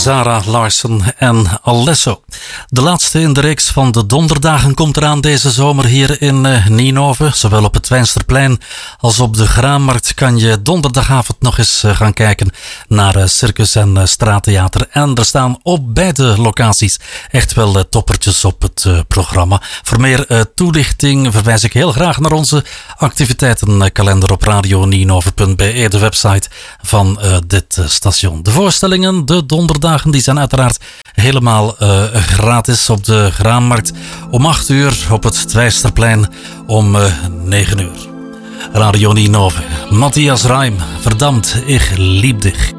Zara Larsson en Alesso. De laatste in de reeks van de donderdagen komt eraan deze zomer hier in Ninove. Zowel op het Wijnsterplein als op de Graanmarkt kan je donderdagavond nog eens gaan kijken naar Circus en Straattheater. En er staan op beide locaties echt wel toppertjes op het programma. Voor meer toelichting verwijs ik heel graag naar onze activiteitenkalender op radioninove.be, de website van dit station. De voorstellingen, de donderdagen, die zijn uiteraard helemaal gratis op de Graanmarkt. Om 8 uur op het Twijsterplein om 9 uur. Radio Ninove, Matthias Reim, verdammt, ik lieb dich.